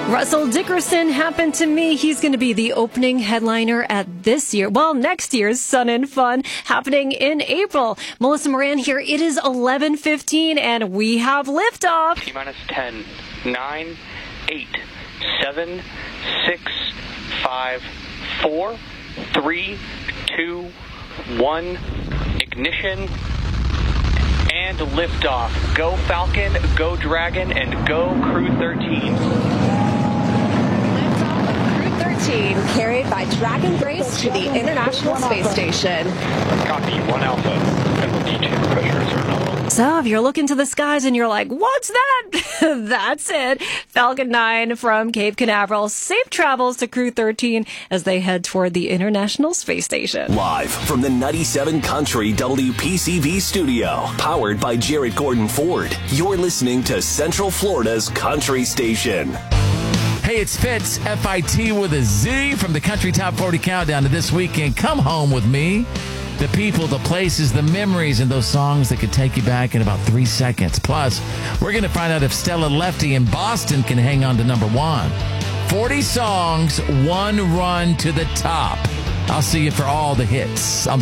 Russell Dickerson happened to me. He's going to be the opening headliner at next year's Sun and Fun happening in April. Melissa Moran here. It is 11:15 and we have liftoff. T-minus 10, 9, 8, 7, 6, 5, 4, 3, 2, 1. Ignition and liftoff. Go Falcon, go Dragon, and go Crew 13. Carried by Dragon Grace to the International Space Station. Copy, 1 Alpha. D2 pressures are nominal. So if you're looking to the skies and you're like, what's that? That's it. Falcon 9 from Cape Canaveral. Safe travels to Crew 13 as they head toward the International Space Station. Live from the 97 Country WPCV studio, powered by Jarrett Gordon Ford. You're listening to Central Florida's Country Station. Hey, it's Fitz, F-I-T with a Z, from the Country Top 40 Countdown to this weekend. Come home with me. The people, the places, the memories, and those songs that could take you back in about 3 seconds. Plus, we're going to find out if Stella Lefty in Boston can hang on to number 1. 40 songs, 1 run to the top. I'll see you for all the hits on the